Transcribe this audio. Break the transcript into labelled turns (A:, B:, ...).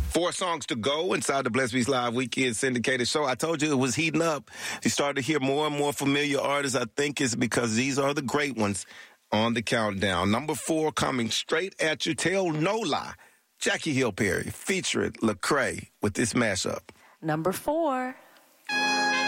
A: 4 songs to go inside the Blessed Beats Live Weekend Syndicated Show. I told you it was heating up. You started to hear more and more familiar artists. I think it's because these are the great ones on the countdown. Number 4 coming straight at you. Tell No Lie. Jackie Hill Perry featuring Lecrae with this mashup.
B: Number 4.